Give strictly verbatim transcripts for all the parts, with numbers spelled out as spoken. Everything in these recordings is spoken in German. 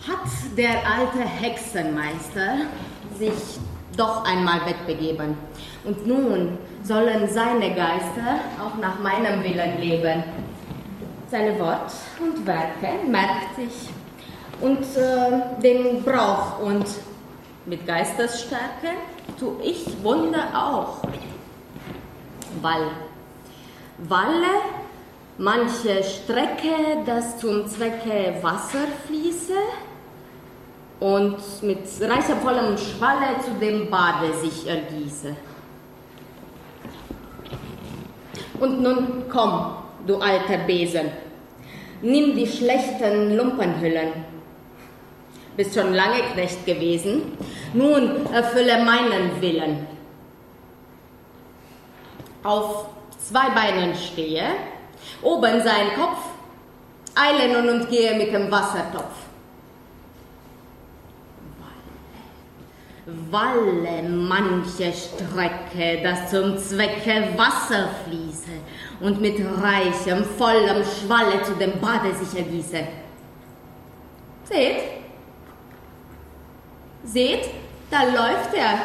hat der alte Hexenmeister sich doch einmal wegbegeben. Und nun sollen seine Geister auch nach meinem Willen leben. Seine Wort und Werke merkt sich und äh, den Brauch und mit Geistesstärke tu ich Wunder auch. Walle. Walle, manche Strecke, das zum Zwecke Wasser fließe und mit reichervollem Schwalle zu dem Bade sich ergieße. Und nun komm, du alter Besen, nimm die schlechten Lumpenhüllen. Bist schon lange Knecht gewesen, nun erfülle meinen Willen. Auf zwei Beinen stehe, oben sein Kopf, eile nun und gehe mit dem Wassertopf. Walle, walle manche Strecke, das zum Zwecke Wasser fließe und mit reichem, vollem Schwalle zu dem Bade sich ergieße. Seht, seht, da läuft er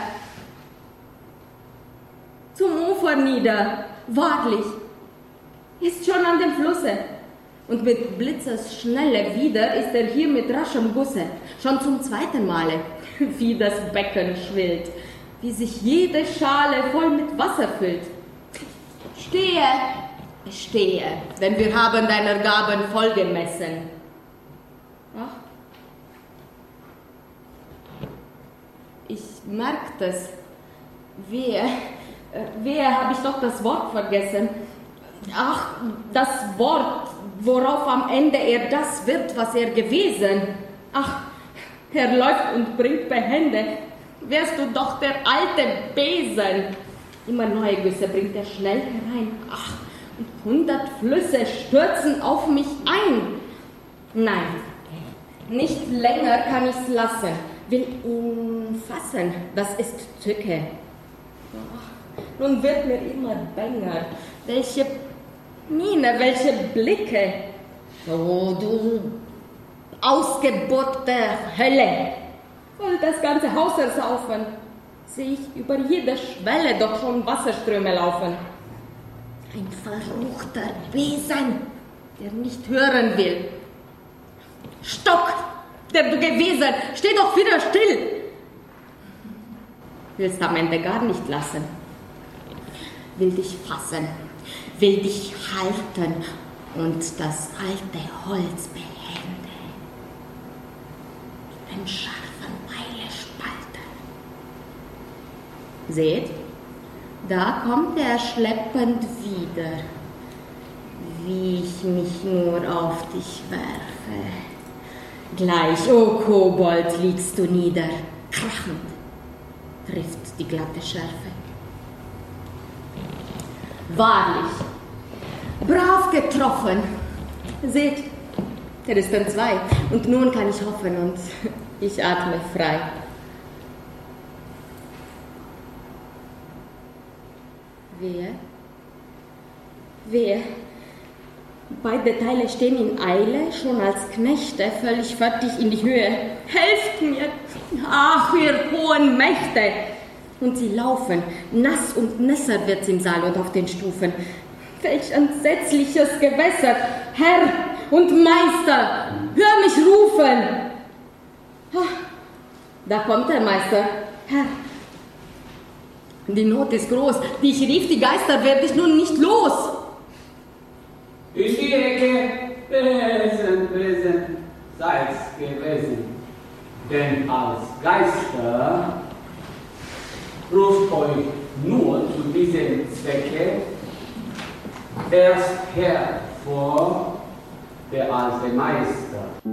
zum Ufer nieder, wahrlich, ist schon an dem Flusse. Und mit Blitzesschnelle wieder ist er hier mit raschem Gusse, schon zum zweiten Male, wie das Becken schwillt, wie sich jede Schale voll mit Wasser füllt. Stehe, stehe, denn wir haben deiner Gaben voll gemessen. Ach, ich merkt es, wer, wer habe ich doch das Wort vergessen? Ach, das Wort, worauf am Ende er das wird, was er gewesen. Ach, er läuft und bringt behende. Wärst du doch der alte Besen. Immer neue Güsse bringt er schnell herein. Ach, und hundert Flüsse stürzen auf mich ein. Nein, nicht länger kann ich's lassen. Will ihn fassen, das ist Tücke. Ach, nun wird mir immer bänger. Welche Miene, welche Blicke. Oh, du Ausgeburt der Hölle. Soll das ganze Haus ersaufen, sehe ich über jede Schwelle doch schon Wasserströme laufen. Ein verruchter Besen, der nicht hören will. Stock, der du gewesen, steh doch wieder still. Willst am Ende gar nicht lassen. Will dich fassen, will dich halten und das alte Holz behende. Mit dem scharfen Beile spalten. Seht, da kommt er schleppend wieder, wie ich mich nur auf dich werfe. Gleich, o oh Kobold, liegst du nieder, krachend trifft die glatte Schärfe. Wahrlich, brav getroffen. Seht, er ist dann zwei und nun kann ich hoffen und ich atme frei. Wer? Wer? Beide Teile stehen in Eile, schon als Knechte, völlig fertig in die Höhe. Helft mir! Ach, ihr hohen Mächte! Und sie laufen, nass und nässer wird's im Saal und auf den Stufen. Welch entsetzliches Gewässer! Herr und Meister, hör mich rufen! Da kommt der Meister. Herr, die Not ist groß, die ich rief, die Geister werd ich nun nicht los. In die Ecke, Besen, Besen, seid's gewesen. Denn als Geister ruft euch nur zu diesem Zwecke erst hervor der alte Meister.